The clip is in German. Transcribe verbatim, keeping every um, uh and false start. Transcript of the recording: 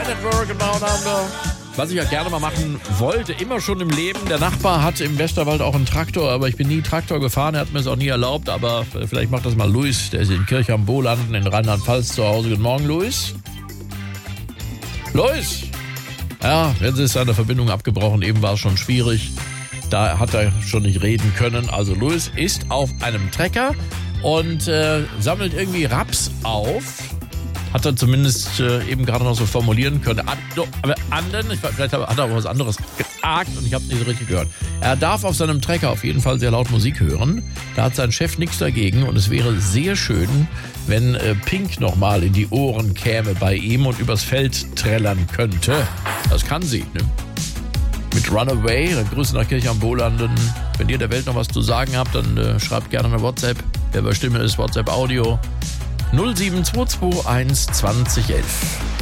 Network and Down Under. Was ich ja gerne mal machen wollte, immer schon im Leben. Der Nachbar hat im Westerwald auch einen Traktor, aber ich bin nie Traktor gefahren. Er hat mir es auch nie erlaubt, aber vielleicht macht das mal Luis. Der ist in Kirch am Bohlanden in Rheinland-Pfalz zu Hause. Guten Morgen, Luis. Luis! Ja, jetzt ist seine Verbindung abgebrochen. Eben war es schon schwierig. Da hat er schon nicht reden können. Also Luis ist auf einem Trecker und äh, sammelt irgendwie Raps auf. Hat er zumindest äh, eben gerade noch so formulieren können. An, no, aber anderen, ich, vielleicht hat er auch was anderes gesagt und ich habe es nicht so richtig gehört. Er darf auf seinem Trecker auf jeden Fall sehr laut Musik hören. Da hat sein Chef nichts dagegen und es wäre sehr schön, wenn äh, Pink nochmal in die Ohren käme bei ihm und übers Feld trällern könnte. Das kann sie, ne? Mit Runaway, dann Grüße nach Kirch am Bohlanden. Wenn ihr der Welt noch was zu sagen habt, dann äh, schreibt gerne eine WhatsApp. Wer bei Stimme ist, WhatsApp Audio null sieben zwei zwei eins zwanzig elf.